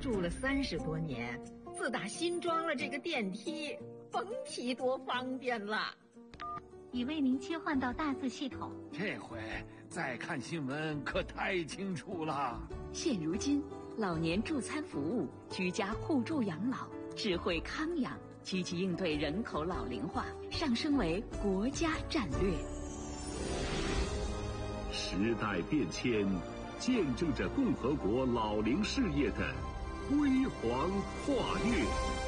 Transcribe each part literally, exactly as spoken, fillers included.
住了三十多年，自打新装了这个电梯，甭提多方便了。 已为您切换到大字系统， 这回再看新闻可太清楚了。 现如今，老年助餐服务、居家互助养老、智慧康养，积极应对人口老龄化，上升为国家战略。 时代变迁，见证着共和国老龄事业的辉煌跨越。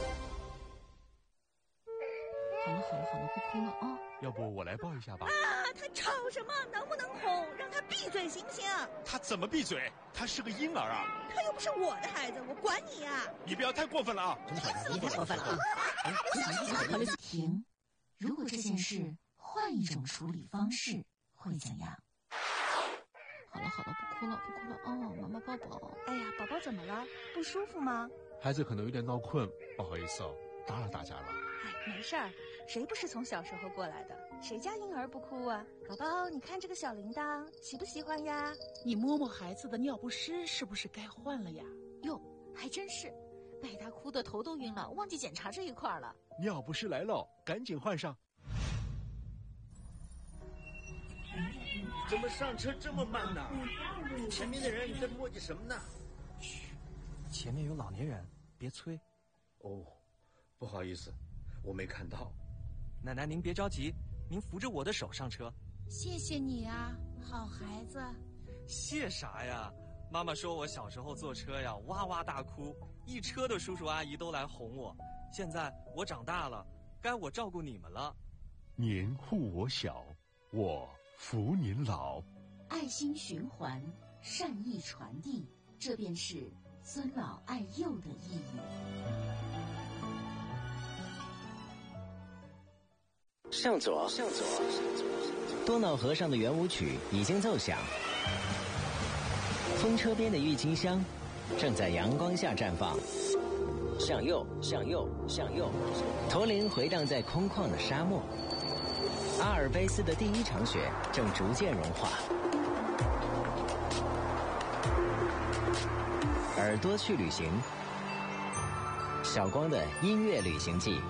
好了好了好了，不哭了啊！ 要不我来抱一下吧。 啊，他吵什么？能不能哄？让他闭嘴行不行？ 他怎么闭嘴？他是个婴儿啊！ 他又不是我的孩子，我管你呀！ 你不要太过分了啊！ 你太过分了啊！ 停！如果这件事换一种处理方式，会怎样？ 好了好了，不哭了不哭了哦，妈妈抱抱。 哎呀，宝宝怎么了？不舒服吗？ 孩子可能有点闹困，不好意思哦，打扰大家了。 哎，没事儿，谁不是从小时候过来的？谁家婴儿不哭啊？宝宝，你看这个小铃铛，喜不喜欢呀？ 你摸摸孩子的尿不湿，是不是该换了呀？ 哟，还真是，被他哭得头都晕了，忘记检查这一块了。 尿不湿来了，赶紧换上。 怎么上车这么慢呢？前面的人在磨叽什么呢？ 嘘，前面有老年人，别催。 哦，不好意思，我没看到。 奶奶您别着急，您扶着我的手上车。 谢谢你啊，好孩子。 谢啥呀？妈妈说我小时候坐车呀，哇哇大哭，一车的叔叔阿姨都来哄我。现在我长大了，该我照顾你们了。 年护我小，我扶您老。 爱心循环，善意传递，这便是尊老爱幼的意义。 向左，向左，多瑙河上的圆舞曲已经奏响，风车边的郁金香正在阳光下绽放。向右，向右，向右，驼铃回荡在空旷的沙漠。阿尔卑斯的第一场雪正逐渐融化。耳朵去旅行，小光的音乐旅行记。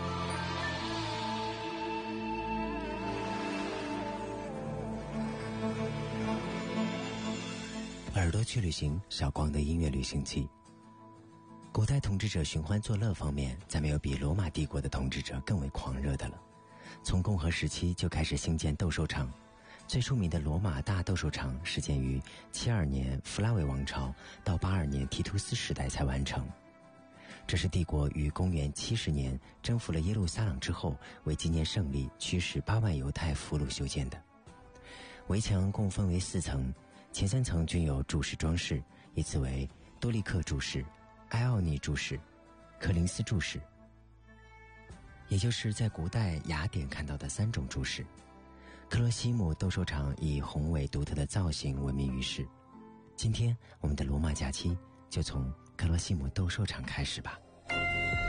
耳朵去旅行，小光的音乐旅行记。古代统治者寻欢作乐方面，再没有比罗马帝国的统治者更为狂热的了。从共和时期就开始兴建斗兽场，最出名的罗马大斗兽场始建于七二年弗拉维王朝到八二年提图斯时代才完成。这是帝国于公元七十年征服了耶路撒冷之后，为纪念胜利驱使八万犹太俘虏修建的。围墙共分为四层，前三层均有柱式装饰，依次为多利克柱式、埃奥尼柱式、柯林斯柱式，也就是在古代雅典看到的三种柱式。克罗西姆斗兽场以宏伟独特的造型闻名于世。今天我们的罗马假期就从克罗西姆斗兽场开始吧。